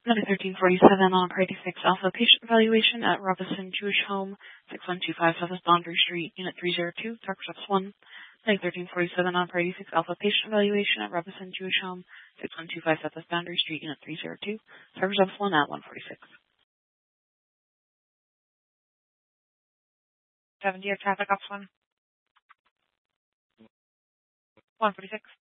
Number 1347 on Priority 6 Alpha Patient Evaluation at Robinson Jewish Home, 6125 Southwest Boundary Street, Unit 302, Target Reps 1. Number 1347 on Priority 6 Alpha Patient Evaluation at Robinson Jewish Home, 6125 Southwest Boundary Street, Unit 302, Target Reps 1 at 146. 70 of traffic ops 1. 146.